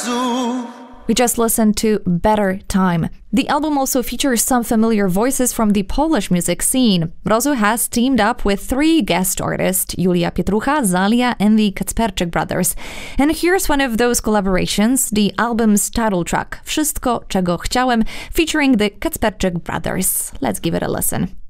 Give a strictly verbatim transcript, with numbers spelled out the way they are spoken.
We just listened to Better Time. The album also features some familiar voices from the Polish music scene, but also has teamed up with three guest artists, Julia Pietrucha, Zalia, and the Kacperczyk brothers. And here's one of those collaborations, the album's title track, Wszystko, czego chciałem, featuring the Kacperczyk brothers. Let's give it a listen.